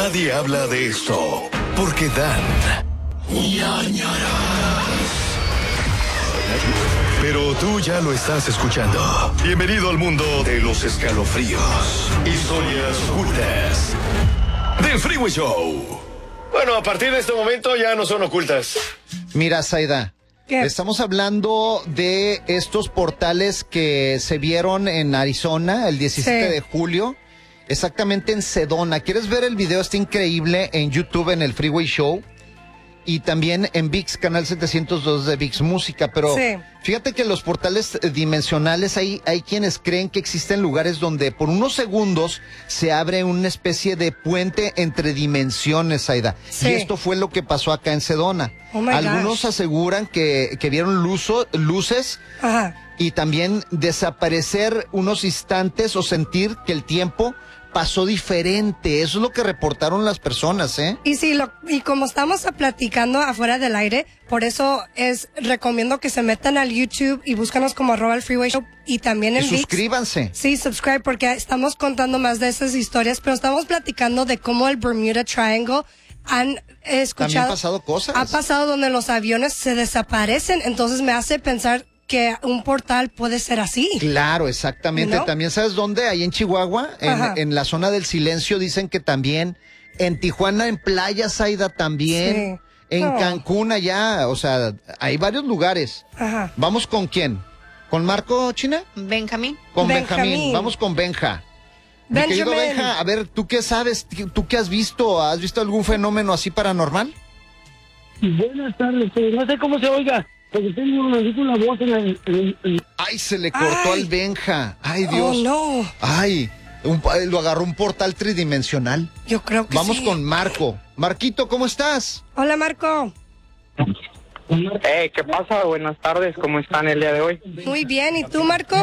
Nadie habla de esto porque dan ñañaras. Pero tú ya lo estás escuchando. Bienvenido al mundo de los escalofríos. Historias ocultas del Freeway Show. Bueno, a partir de este momento ya no son ocultas. Mira, Zaida. ¿Qué? Estamos hablando de estos portales que se vieron en Arizona el 17 de julio, exactamente en Sedona. ¿Quieres ver el video? Está increíble en YouTube, en el Freeway Show, y también en VIX, canal 702 de VIX Música. Pero fíjate que los portales dimensionales, hay quienes creen que existen lugares donde por unos segundos se abre una especie de puente entre dimensiones, Aida. Y esto fue lo que pasó acá en Sedona. Algunos aseguran que vieron luces. Ajá. Y también desaparecer unos instantes o sentir que el tiempo pasó diferente. Eso es lo que reportaron las personas, ¿eh? Y sí, y como estamos platicando afuera del aire, por eso recomiendo que se metan al YouTube y búscanos como @elfreewayshow y también en VIX. Suscríbanse. Sí, subscribe, porque estamos contando más de esas historias, pero estamos platicando de cómo el Bermuda Triangle han escuchado. También han pasado cosas. Ha pasado donde los aviones se desaparecen, entonces me hace pensar que un portal puede ser así. Claro, exactamente. ¿No? También, ¿sabes dónde? Ahí en Chihuahua, en la zona del silencio, dicen que también. En Tijuana, en Playa Zaida también. Sí. En Cancún allá, o sea, hay varios lugares. Ajá. ¿Vamos con quién? ¿Con Marco, China? Benjamín. Con Benjamín. Vamos con Benja. Mi querido Benja, a ver, ¿tú qué sabes? ¿Tú qué has visto? ¿Has visto algún fenómeno así paranormal? Buenas tardes, no sé cómo se oiga, porque tengo una voz en Ay, se le cortó al Benja. Ay, Dios. Oh, no. Ay, lo agarró un portal tridimensional. Yo creo que Vamos sí. con Marco. Marquito, ¿cómo estás? Hola, Marco. ¿Qué pasa? Buenas tardes, ¿cómo están el día de hoy? Muy bien, ¿y tú, Marco?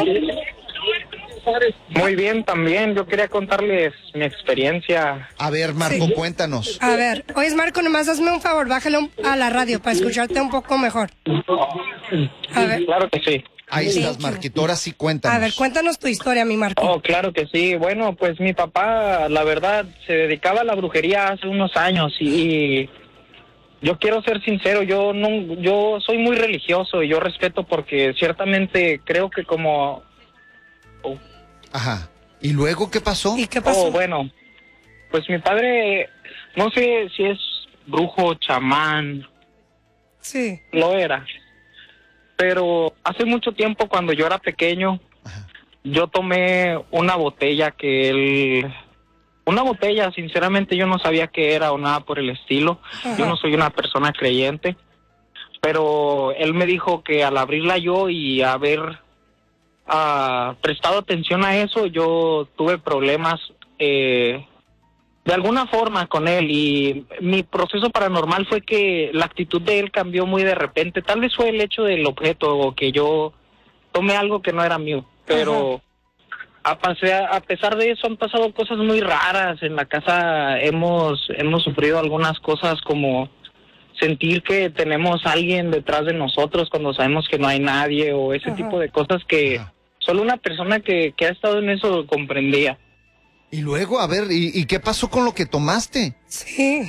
Muy bien, también. Yo quería contarles mi experiencia. A ver, Marco, cuéntanos. A ver, oye, Marco, nomás hazme un favor, bájale a la radio para escucharte un poco mejor. A ver. Claro que sí. Ahí estás, Marquito, ahora sí cuéntanos. A ver, cuéntanos tu historia, mi Marco. Oh, claro que sí. Bueno, pues mi papá, la verdad, se dedicaba a la brujería hace unos años y yo quiero ser sincero, yo soy muy religioso y yo respeto porque ciertamente creo que como... Ajá. ¿Y luego qué pasó? ¿Y qué pasó? Oh, bueno, pues mi padre, no sé si es brujo, chamán. Sí. Lo era. Pero hace mucho tiempo, cuando yo era pequeño, yo tomé una botella una botella, sinceramente yo no sabía qué era o nada por el estilo. Ajá. Yo no soy una persona creyente. Pero él me dijo que al abrirla yo y haber prestado atención a eso, yo tuve problemas de alguna forma con él, y mi proceso paranormal fue que la actitud de él cambió muy de repente. Tal vez fue el hecho del objeto o que yo tomé algo que no era mío, pero a pesar de eso han pasado cosas muy raras en la casa. Hemos sufrido algunas cosas como sentir que tenemos a alguien detrás de nosotros cuando sabemos que no hay nadie, o ese tipo de cosas que solo una persona que ha estado en eso comprendía. Y luego, a ver, ¿y qué pasó con lo que tomaste? Sí.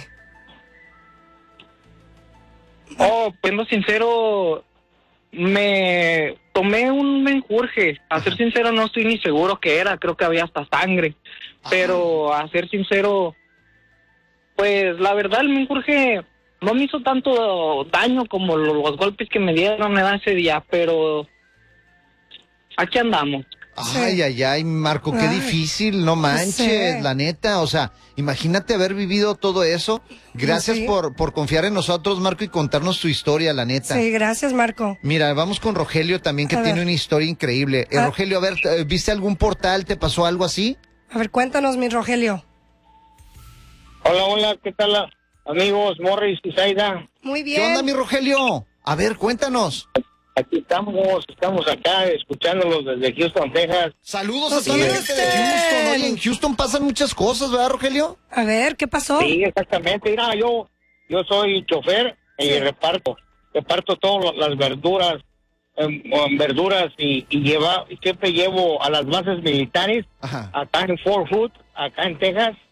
Oh, siendo sincero, me tomé un menjurje. A ser sincero, no estoy ni seguro qué era. Creo que había hasta sangre. Pero a ser sincero, pues la verdad el menjurje no me hizo tanto daño como los golpes que me dieron ese día, pero aquí andamos. Ay, Marco, qué difícil, no manches, Sí. la neta, o sea, imagínate haber vivido todo eso. Gracias Sí. por confiar en nosotros, Marco, y contarnos tu historia, la neta. Sí, gracias, Marco. Mira, vamos con Rogelio también, que A tiene ver. una historia increíble. Rogelio, a ver, ¿viste algún portal? ¿Te pasó algo así? A ver, cuéntanos, mi Rogelio. Hola, ¿qué tal, amigos? Morris y Zaida. Muy bien. ¿Qué onda, mi Rogelio? A ver, cuéntanos. Aquí estamos acá escuchándolos desde Houston, Texas. Saludos Pues a toda la Houston. gente de Houston. Oye, en Houston pasan muchas cosas, ¿verdad, Rogelio? A ver, ¿qué pasó? Sí, exactamente. Mira, yo soy chofer y reparto todas las verduras, y siempre llevo a las bases militares acá en Fort Hood, acá en Texas.